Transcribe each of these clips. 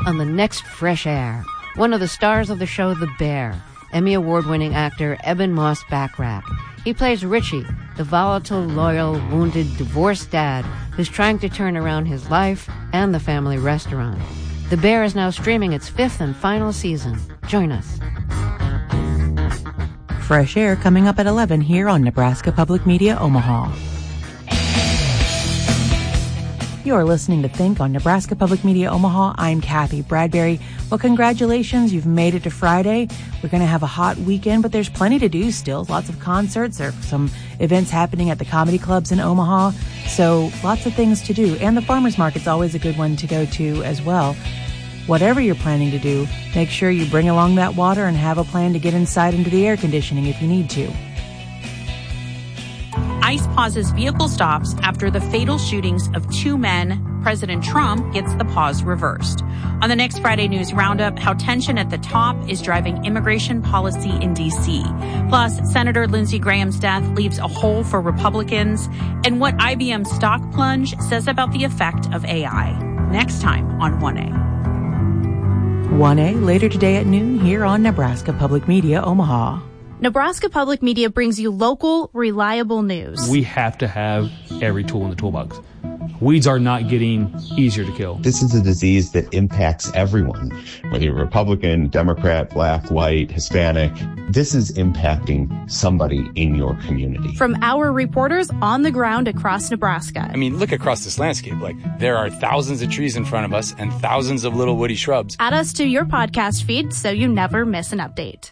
on the next Fresh Air. One of the stars of the show The Bear, Emmy Award-winning actor Eben Moss-Backrack. He plays Richie, the volatile, loyal, wounded, divorced dad who's trying to turn around his life and the family restaurant. The Bear is now streaming its 5th and final season. Join us. Fresh Air coming up at 11 here on Nebraska Public Media Omaha. You're listening to Think on Nebraska Public Media Omaha. I'm Kathy Bradbury. Well, congratulations. You've made it to Friday. We're going to have a hot weekend, but there's plenty to do still. Lots of concerts. There are some events happening at the comedy clubs in Omaha. So lots of things to do. And the farmers market's always a good one to go to as well. Whatever you're planning to do, make sure you bring along that water and have a plan to get inside into the air conditioning if you need to. ICE pauses vehicle stops after the fatal shootings of 2 men. President Trump gets the pause reversed. On the next Friday News Roundup, how tension at the top is driving immigration policy in D.C. Plus, Senator Lindsey Graham's death leaves a hole for Republicans, and what IBM's stock plunge says about the effect of AI. Next time on 1A. 1A later today at noon here on Nebraska Public Media Omaha. Nebraska Public Media brings you local, reliable news. We have to have every tool in the toolbox. Weeds are not getting easier to kill. This is a disease that impacts everyone, whether you're Republican, Democrat, black, white, Hispanic. This is impacting somebody in your community. From our reporters on the ground across Nebraska. I mean, look across this landscape. Like, there are thousands of trees in front of us and thousands of little woody shrubs. Add us to your podcast feed so you never miss an update.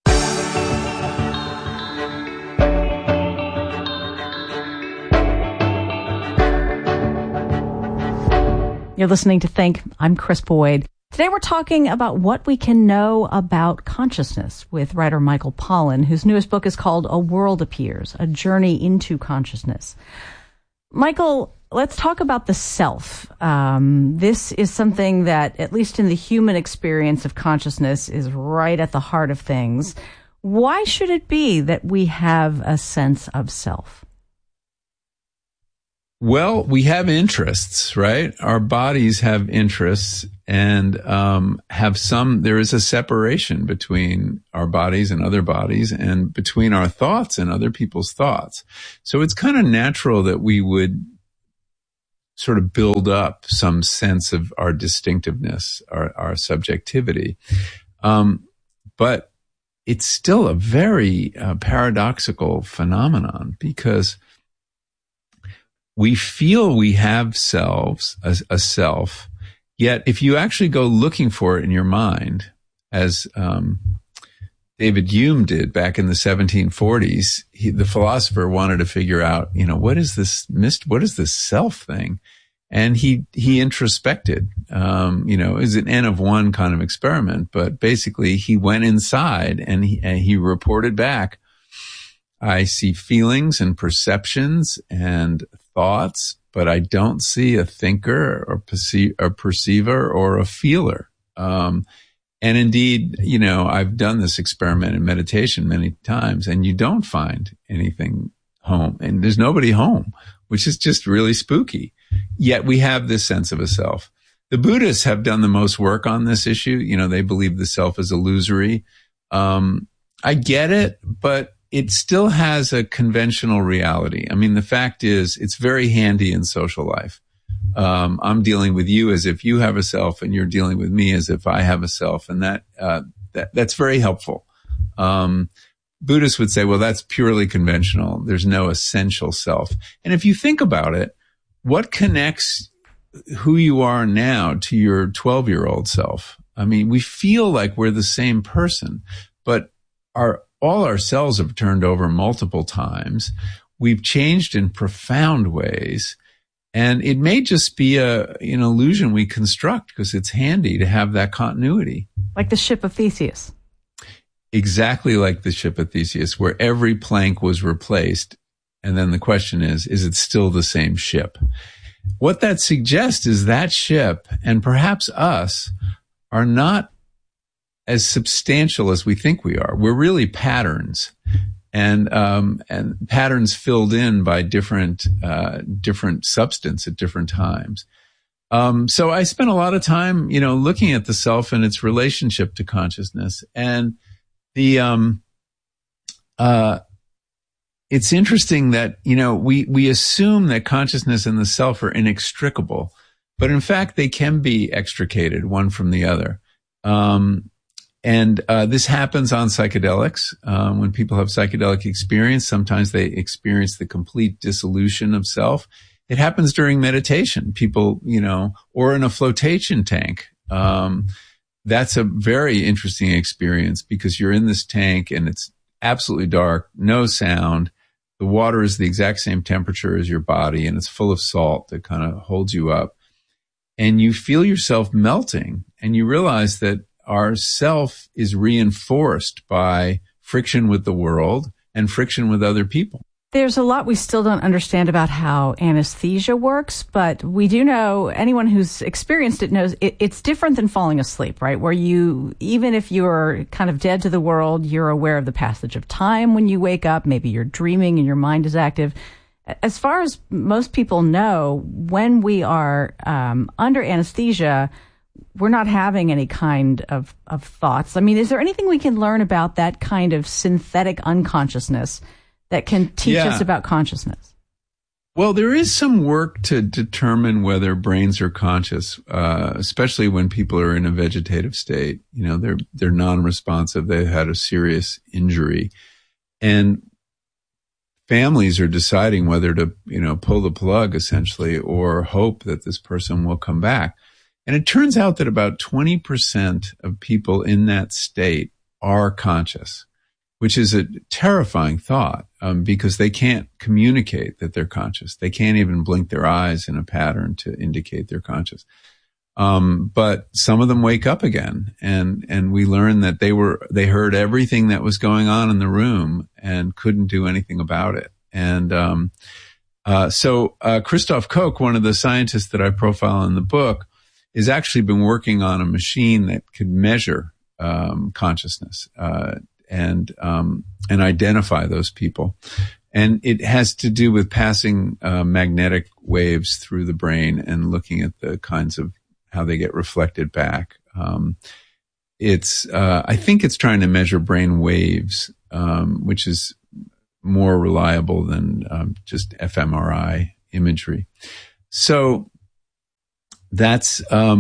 You're listening to Think. I'm Chris Boyd. Today we're talking about what we can know about consciousness with writer Michael Pollan, whose newest book is called A World Appears, A Journey into Consciousness. Michael, let's talk about the self. This is something that, at least in the human experience of consciousness, is right at the heart of things. Why should it be that we have a sense of self? Well, we have interests, right? Our bodies have interests and there is a separation between our bodies and other bodies and between our thoughts and other people's thoughts. So it's kind of natural that we would sort of build up some sense of our distinctiveness, our subjectivity. But it's still a very paradoxical phenomenon because we feel we have selves, a self, yet if you actually go looking for it in your mind, as David Hume did back in the 1740s, the philosopher wanted to figure out, what is this self thing? And he introspected, it was an N of one kind of experiment, but basically he went inside and he reported back, I see feelings and perceptions and thoughts, but I don't see a thinker or perceiver or a feeler. And indeed, I've done this experiment in meditation many times, and you don't find anything home, and there's nobody home, which is just really spooky. Yet we have this sense of a self. The Buddhists have done the most work on this issue. They believe the self is illusory. I get it, but it still has a conventional reality. I mean, the fact is, it's very handy in social life. I'm dealing with you as if you have a self, and you're dealing with me as if I have a self, and that's very helpful. Buddhists would say, well, that's purely conventional. There's no essential self. And if you think about it, what connects who you are now to your 12-year-old self? I mean, we feel like we're the same person, but all our cells have turned over multiple times. We've changed in profound ways. And it may just be an illusion we construct because it's handy to have that continuity. Like the ship of Theseus. Exactly like the ship of Theseus, where every plank was replaced. And then the question is it still the same ship? What that suggests is that ship, and perhaps us, are not as substantial as we think we are. We're really patterns, and patterns filled in by different substance at different times. So I spent a lot of time, looking at the self and its relationship to consciousness. And it's interesting that, we assume that consciousness and the self are inextricable, but in fact, they can be extricated one from the other. And this happens on psychedelics. When people have psychedelic experience, sometimes they experience the complete dissolution of self. It happens during meditation. People, or in a flotation tank. That's a very interesting experience because you're in this tank and it's absolutely dark, no sound. The water is the exact same temperature as your body and it's full of salt that kind of holds you up. And you feel yourself melting and you realize that our self is reinforced by friction with the world and friction with other people. There's a lot we still don't understand about how anesthesia works, but we do know, anyone who's experienced it knows it's different than falling asleep, right? Where even if you're kind of dead to the world, you're aware of the passage of time when you wake up. Maybe you're dreaming and your mind is active. As far as most people know, when we are under anesthesia, we're not having any kind of thoughts. I mean, is there anything we can learn about that kind of synthetic unconsciousness that can teach us about consciousness? Well, there is some work to determine whether brains are conscious, especially when people are in a vegetative state. They're non-responsive. They've had a serious injury. And families are deciding whether to, pull the plug essentially or hope that this person will come back. And it turns out that about 20% of people in that state are conscious, which is a terrifying thought because they can't communicate that they're conscious. They can't even blink their eyes in a pattern to indicate they're conscious. But some of them wake up again and we learn that they heard everything that was going on in the room and couldn't do anything about it. And so Christoph Koch, one of the scientists that I profile in the book, has actually been working on a machine that could measure consciousness and identify those people. And it has to do with passing magnetic waves through the brain and looking at the kinds of how they get reflected back. I think it's trying to measure brain waves, which is more reliable than just fMRI imagery. So that's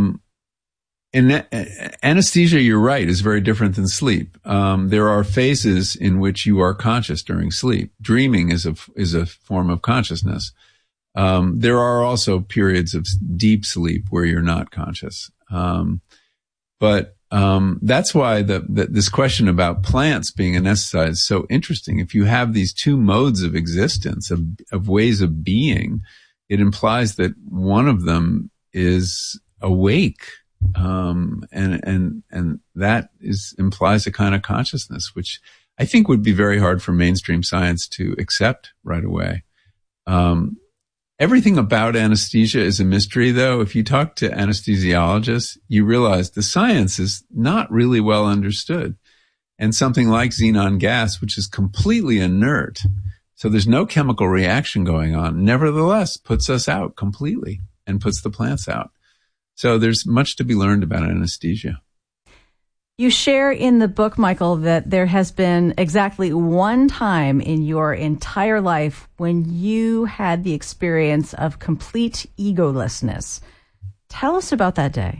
anesthesia, you're right, is very different than sleep. There are phases in which you are conscious during sleep. Dreaming is a form of consciousness. There are also periods of deep sleep where you're not conscious. But that's why this question about plants being anesthetized is so interesting. If you have these two modes of existence, of ways of being, it implies that one of them is awake. And that implies a kind of consciousness, which I think would be very hard for mainstream science to accept right away. Everything about anesthesia is a mystery, though. If you talk to anesthesiologists, you realize the science is not really well understood. And something like xenon gas, which is completely inert, so there's no chemical reaction going on, nevertheless puts us out completely and puts the plants out. So there's much to be learned about anesthesia. You share in the book, Michael, that there has been exactly one time in your entire life when you had the experience of complete egolessness. Tell us about that day.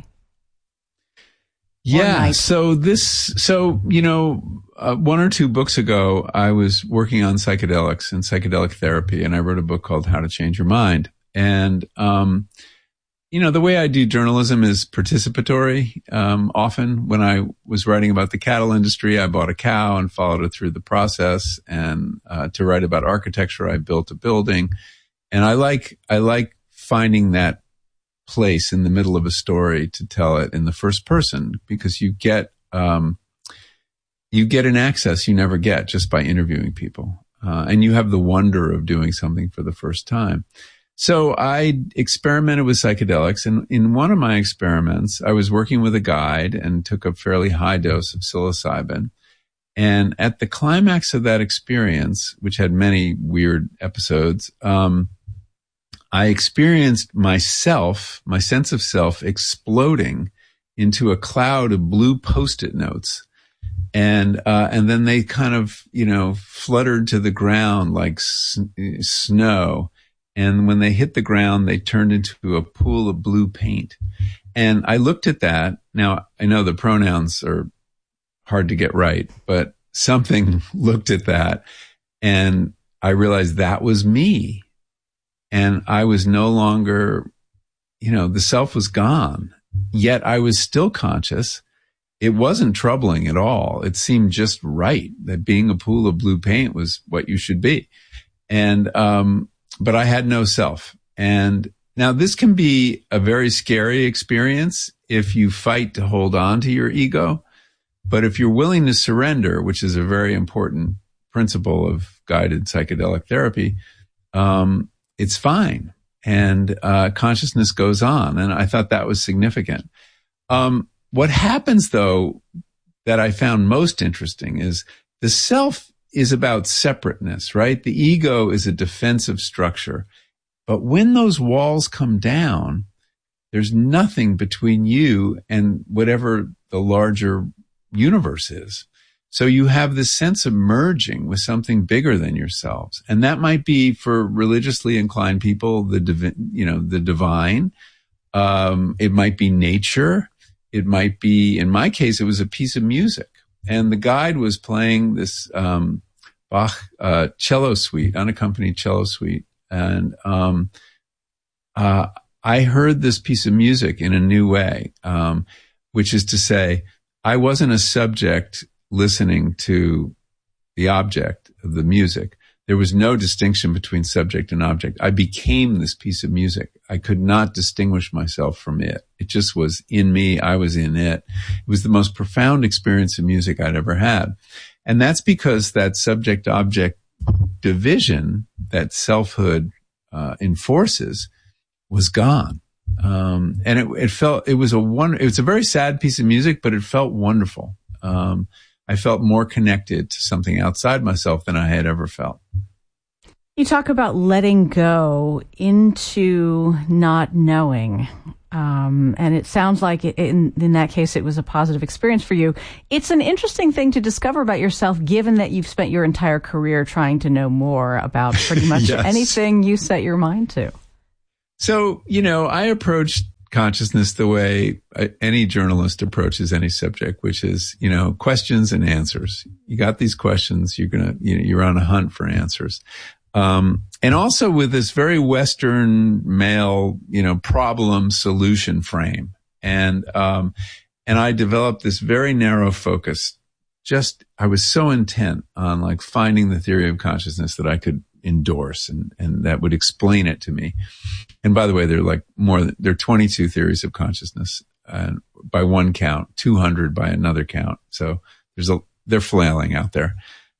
Yeah. So 1 or 2 books ago, I was working on psychedelics and psychedelic therapy, and I wrote a book called How to Change Your Mind. And, the way I do journalism is participatory. Often when I was writing about the cattle industry, I bought a cow and followed it through the process. And to write about architecture, I built a building. And I like finding that place in the middle of a story to tell it in the first person, because you get an access you never get just by interviewing people. And you have the wonder of doing something for the first time. So I experimented with psychedelics, and in one of my experiments, I was working with a guide and took a fairly high dose of psilocybin. And at the climax of that experience, which had many weird episodes, I I experienced myself, my sense of self, exploding into a cloud of blue Post-it notes. And then they kind of, fluttered to the ground like snow. And when they hit the ground, they turned into a pool of blue paint. And I looked at that. Now, I know the pronouns are hard to get right, but something looked at that and I realized that was me. And I was no longer, the self was gone, yet I was still conscious. It wasn't troubling at all. It seemed just right that being a pool of blue paint was what you should be. And, but I had no self. And now this can be a very scary experience if you fight to hold on to your ego. But if you're willing to surrender, which is a very important principle of guided psychedelic therapy, it's fine. And consciousness goes on. And I thought that was significant. What happens, though, that I found most interesting is the self is about separateness, right? The ego is a defensive structure. But when those walls come down, there's nothing between you and whatever the larger universe is. So you have this sense of merging with something bigger than yourselves. And that might be for religiously inclined people, the divine. It might be nature. It might be, in my case, it was a piece of music. And the guide was playing this Bach cello suite, unaccompanied cello suite. And I heard this piece of music in a new way, which is to say, I wasn't a subject listening to the object of the music. There was no distinction between subject and object. I became this piece of music. I could not distinguish myself from it. It just was in me. I was in it. It was the most profound experience of music I'd ever had. And that's because that subject-object division that selfhood enforces was gone. And it was a very sad piece of music, but it felt wonderful. I felt more connected to something outside myself than I had ever felt. You talk about letting go into not knowing. And it sounds like in that case, it was a positive experience for you. It's an interesting thing to discover about yourself, given that you've spent your entire career trying to know more about pretty much Yes. anything you set your mind to. So, I approached consciousness the way any journalist approaches any subject, which is, questions and answers. You got these questions, you're on a hunt for answers. And also with this very Western male, problem solution frame. And I developed this very narrow focus. I was so intent on finding the theory of consciousness that I could endorse and that would explain it to me. And by the way, there are 22 theories of consciousness, and by one count, 200 by another count. So they're flailing out there.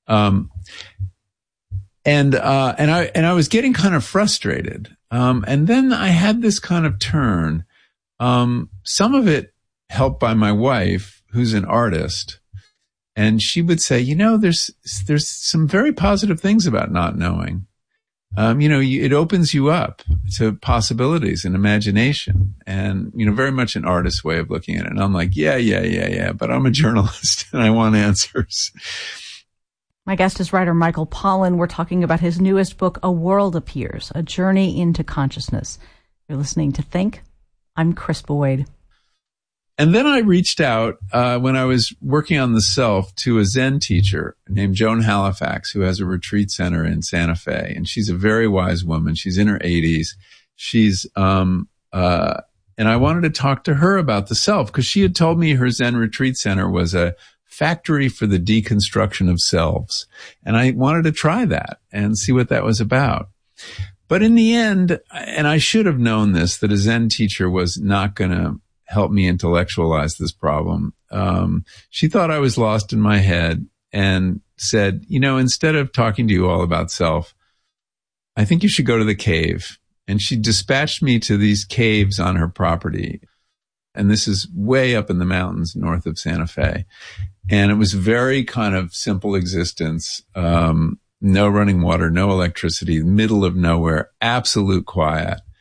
And I was getting kind of frustrated. And then I had this kind of turn. Some of it helped by my wife, who's an artist. And she would say, there's some very positive things about not knowing. It opens you up to possibilities and imagination and, very much an artist's way of looking at it. And I'm like, yeah, but I'm a journalist and I want answers. My guest is writer Michael Pollan. We're talking about his newest book, A World Appears, A Journey into Consciousness. You're listening to Think. I'm Chris Boyd. And then I reached out when I was working on the self to a Zen teacher named Joan Halifax, who has a retreat center in Santa Fe. And she's a very wise woman. She's in her 80s. And I wanted to talk to her about the self because she had told me her Zen retreat center was a factory for the deconstruction of selves. And I wanted to try that and see what that was about. But in the end, and I should have known this, that a Zen teacher was not going to help me intellectualize this problem. She thought I was lost in my head and said, instead of talking to you all about self, I think you should go to the cave. And she dispatched me to these caves on her property. And this is way up in the mountains north of Santa Fe. And it was very kind of simple existence. No running water, no electricity, middle of nowhere, absolute quiet.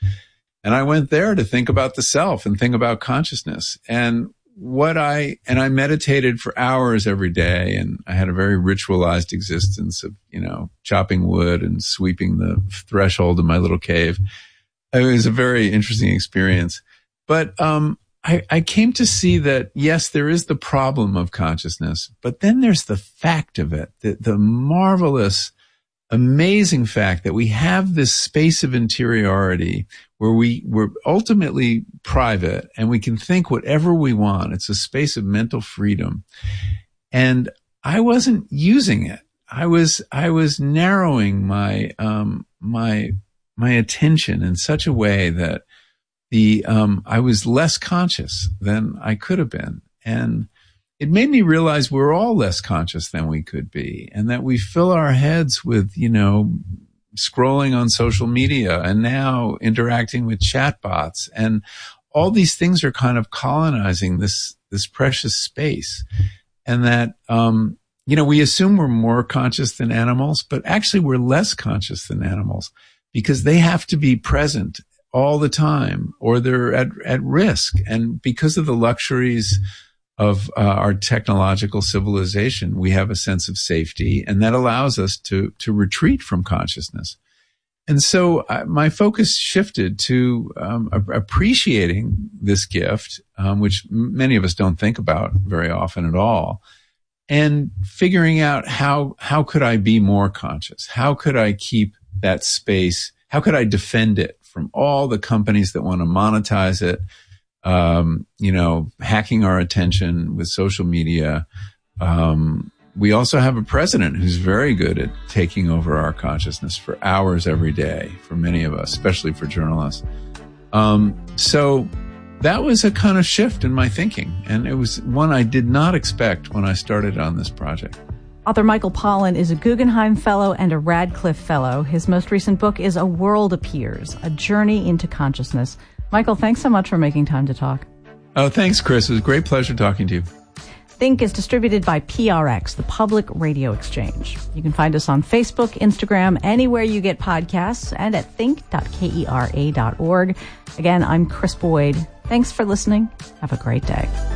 And I went there to think about the self and think about consciousness. And I meditated for hours every day, and I had a very ritualized existence of, chopping wood and sweeping the threshold of my little cave. It was a very interesting experience. But I came to see that, yes, there is the problem of consciousness, but then there's the fact of it, the marvelous, amazing fact that we have this space of interiority where we're ultimately private and we can think whatever we want. It's a space of mental freedom. And I wasn't using it. I was narrowing my attention in such a way that I was less conscious than I could have been. And it made me realize we're all less conscious than we could be, and that we fill our heads with, scrolling on social media and now interacting with chatbots, and all these things are kind of colonizing this precious space. And that, we assume we're more conscious than animals, but actually we're less conscious than animals because they have to be present all the time or they're at risk. And because of the luxuries of our technological civilization, we have a sense of safety, and that allows us to retreat from consciousness. And so my focus shifted to appreciating this gift, which many of us don't think about very often at all, and figuring out how could I be more conscious? How could I keep that space? How could I defend it from all the companies that want to monetize it? Hacking our attention with social media. We also have a president who's very good at taking over our consciousness for hours every day, for many of us, especially for journalists. So that was a kind of shift in my thinking. And it was one I did not expect when I started on this project. Author Michael Pollan is a Guggenheim Fellow and a Radcliffe Fellow. His most recent book is A World Appears, A Journey into Consciousness. Michael, thanks so much for making time to talk. Oh, thanks, Chris. It was a great pleasure talking to you. Think is distributed by PRX, the Public Radio Exchange. You can find us on Facebook, Instagram, anywhere you get podcasts, and at think.kera.org. Again, I'm Chris Boyd. Thanks for listening. Have a great day.